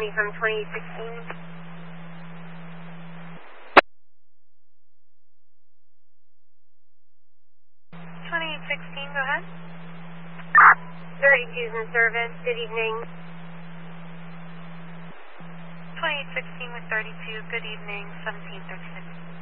County from 2816. 2816, go ahead. 32's in service. Good evening. 2816 with 32, good evening, 1736.